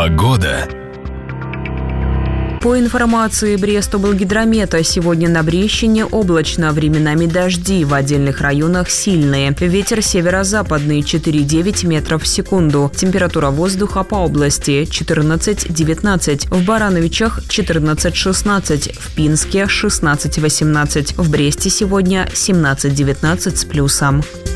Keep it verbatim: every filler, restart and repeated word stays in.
Погода. По информации Брест-Облгидромета, сегодня на Брещине облачно, временами дожди, в отдельных районах сильные. Ветер северо-западный четыре-девять метров в секунду. Температура воздуха по области четырнадцать-девятнадцать. В Барановичах четырнадцать-шестнадцать. В Пинске шестнадцать-восемнадцать. В Бресте сегодня семнадцать-девятнадцать с плюсом.